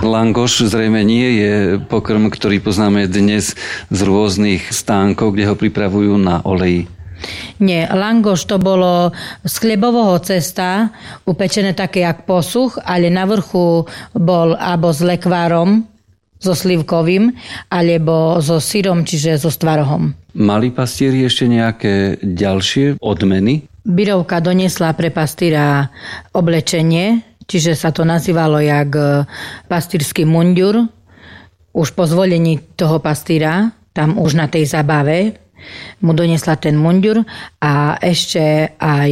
Langoš zrejme nie je pokrm, ktorý poznáme dnes z rôznych stánkov, kde ho pripravujú na oleji. Nie, langoš to bolo z chlebového cesta, upečené také jak posuch, ale na vrchu bol abo s lekvárom, so slivkovým, alebo so syrom, čiže so stvarohom. Mali pastieri ešte nejaké ďalšie odmeny? Birovka doniesla pre pastýra oblečenie, čiže sa to nazývalo jak pastýrsky mundur. Už po zvolení toho pastýra, tam už na tej zabave, mu doniesla ten mundur a ešte aj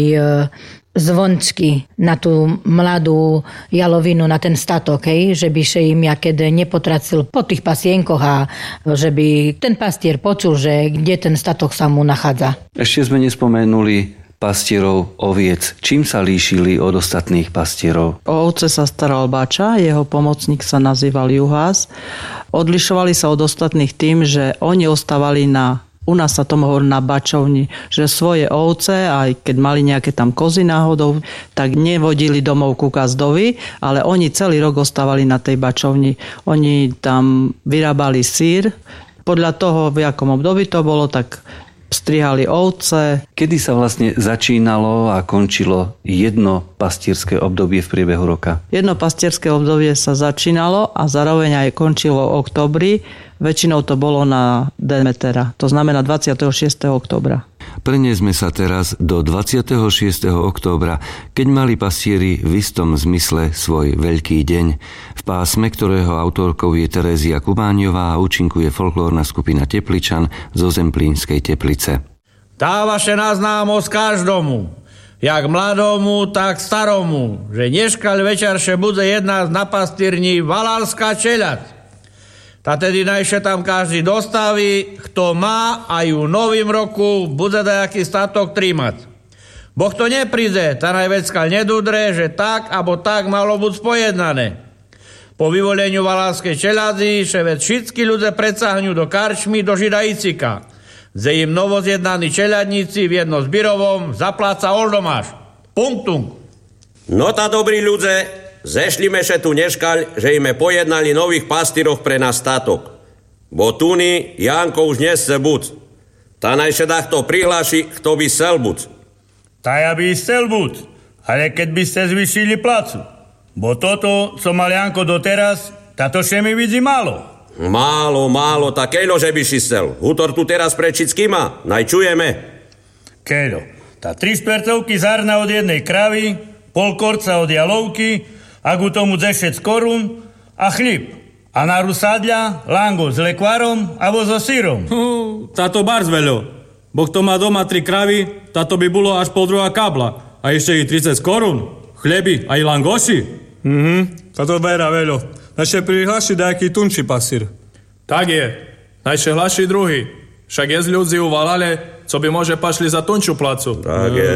zvončky na tú mladú jalovinu, na ten statok, že by še im jakedy nepotracil po tých pasienkoch a že by ten pastier počul, že kde ten statok sa mu nachádza. Ešte sme nespomenuli pastierov oviec. Čím sa líšili od ostatných pastierov? O ovce sa staral bača, jeho pomocník sa nazýval juhás. Odlišovali sa od ostatných tým, že oni ostávali u nás sa tomu hovorí na bačovni, že svoje ovce, aj keď mali nejaké tam kozy náhodou, tak nevodili domov ku kazdovi, ale oni celý rok ostávali na tej bačovni. Oni tam vyrábali syr. Podľa toho, v jakom období to bolo, tak strihali ovce. Kedy sa vlastne začínalo a končilo jedno pastierské obdobie v priebehu roka? Jedno pastierské obdobie sa začínalo a zároveň aj končilo v októbri. Väčšinou to bolo na Demetera, to znamená 26. októbra. Preniesme sa teraz do 26. októbra, keď mali pastieri v istom zmysle svoj veľký deň. V pásme, ktorého autorkou je Terézia Kubáňová a účinkuje folklórna skupina Tepličan zo Zemplínskej Teplice. Dáva še na známosť každomu, jak mladomu, tak staromu, že dneškaľ večerše bude jedna z na pastírni Valálska čeľať. Ta tedy najše tam každý dostaví, kto má a ju novým roku bude dajaký statok trímať. Bo kto nepríde, ta najvecka nedudre, že tak abo tak malo buď spojednané. Po vyvoleniu Valálskej čelady še veď všetky ľudia predsahňu do karčmy do Žida Icika, kde im novozjednaní čeľadníci v jedno zbirovom zapláca oldomáš. Punktum. No tá dobrí ľudia, zešlime še tu neškaľ, že ime pojednali nových pastýroch pre nás statok. Bo tuny Janko už nese buď. Ta najše to prihláši, kto by sel buď. Ta ja by sel buď, ale keď by ste zvyšili placu. Bo toto, co mal Janko doteraz, tato še mi vidí málo. Málo, tak keľo, že by si sel. Hútor tu teraz prečiť s kýma, najčujeme. Keľo, tá 3 štvercovky zárna od jednej kravy, pol korca od jalovky, a ku tomu 10 korún a chlíb. A na rusadľa lango s lekvárom alebo so syrom. Táto barz veľo. Bo kto má doma 3 kravy, táto by bolo až pol druhá kabla. A ešte i 30 korún. Chleby aj langoši. Táto bera veľo. Naše prihláši dajaký tunčí pasír. Tak je. Najše hlaší druhý. Však je z ľudí uvalale, co by môže pašli za tunčú placu. Tak je.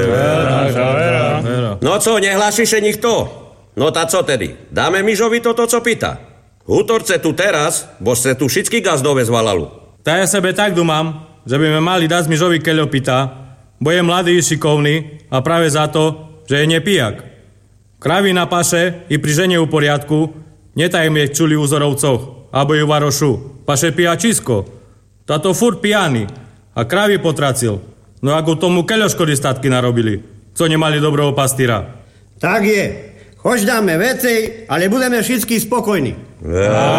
No co, nehlášiše nikto? No tá co tedy? Dáme Mižovi toto, co pýta. Hútorce tu teraz, bo ste tu všetky gazdové zvalalu. Tá ja sebe tak dumám, že by me mali dať Mižovi keľo pýta, bo je mladý i šikovný a práve za to, že je nepijak. Kravy na paše i pri žene u poriadku, netajme čuli u Zorovcoch, abo ju varošu. Paše pijačisko. Táto furt pijany a kravy potracil. No ako tomu keľo škody statky narobili, co nemali dobrého pastýra. Tak je. Choď dáme veci, ale budeme všetky spokojní.